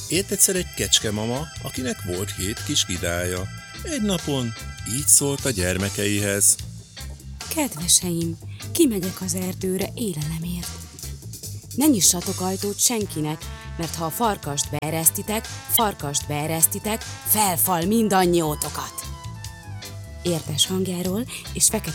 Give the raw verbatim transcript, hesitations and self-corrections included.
Élt egyszer egy kecskemama, akinek volt hét kis kidája. Egy napon így szólt a gyermekeihez. Kedveseim, kimegyek az erdőre élelemért. Ne nyissatok ajtót senkinek, mert ha a farkast beeresztitek, farkast beeresztitek, felfal mindannyiótokat. Értes hangjáról és fekete